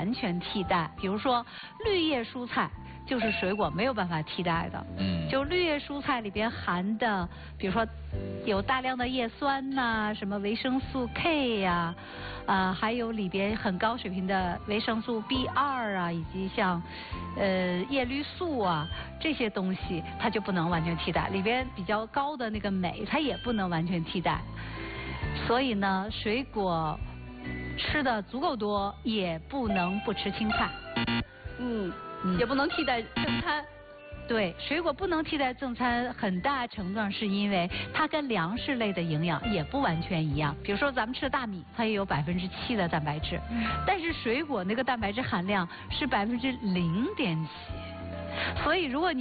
完全替代。比如说绿叶蔬菜就是水果没有办法替代的。就绿叶蔬菜里边含的，比如说有大量的叶酸呐、什么维生素 K 呀、还有里边很高水平的维生素 B2啊，以及像叶绿素啊这些东西，它就不能完全替代。里边比较高的那个镁，它也不能完全替代。所以呢，水果吃的足够多，也不能不吃青菜。 也不能替代正餐。 对，水果不能替代正餐，很大程度上是因为它跟粮食类的营养也不完全一样。比如说咱们吃的大米，它也有7%的蛋白质，但是水果那个蛋白质含量是0.几%，所以如果你